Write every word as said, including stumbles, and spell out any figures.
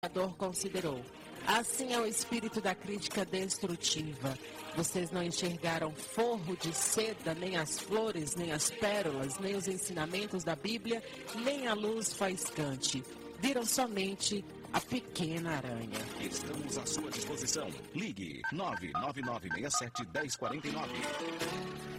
historiador considerou. Assim é o espírito da crítica destrutiva. Vocês não enxergaram forro de seda, nem as flores, nem as pérolas, nem os ensinamentos da Bíblia, nem a luz faiscante. Viram somente a pequena aranha. Estamos à sua disposição. Ligue nove nove nove seis sete um zero quatro nove.